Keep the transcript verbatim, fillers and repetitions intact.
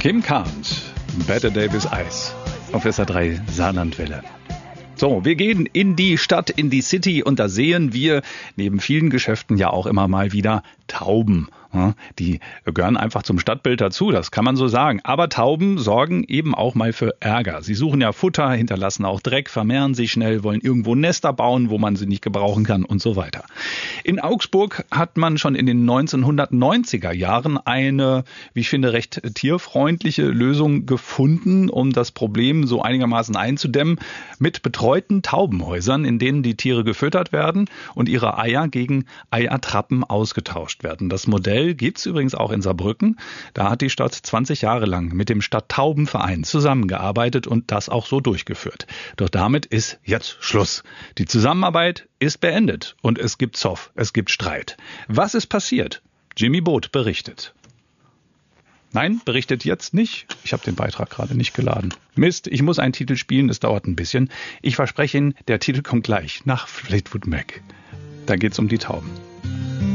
Kim Carnes, Better Davis Eis auf S R drei Saarlandwelle. So, wir gehen in die Stadt, in die City und da sehen wir neben vielen Geschäften ja auch immer mal wieder Tauben. Die gehören einfach zum Stadtbild dazu, das kann man so sagen. Aber Tauben sorgen eben auch mal für Ärger. Sie suchen ja Futter, hinterlassen auch Dreck, vermehren sich schnell, wollen irgendwo Nester bauen, wo man sie nicht gebrauchen kann und so weiter. In Augsburg hat man schon in den neunzehnhundertneunziger Jahren eine, wie ich finde, recht tierfreundliche Lösung gefunden, um das Problem so einigermaßen einzudämmen, mit betreuten Taubenhäusern, in denen die Tiere gefüttert werden und ihre Eier gegen Eiertrappen ausgetauscht werden. Das Modell gibt's übrigens auch in Saarbrücken. Da hat die Stadt zwanzig Jahre lang mit dem Stadttaubenverein zusammengearbeitet und das auch so durchgeführt. Doch damit ist jetzt Schluss. Die Zusammenarbeit ist beendet und es gibt Zoff, es gibt Streit. Was ist passiert? Jimmy Boot berichtet. Nein, berichtet jetzt nicht. Ich habe den Beitrag gerade nicht geladen. Mist, ich muss einen Titel spielen, das dauert ein bisschen. Ich verspreche Ihnen, der Titel kommt gleich nach Fleetwood Mac. Da geht's um die Tauben.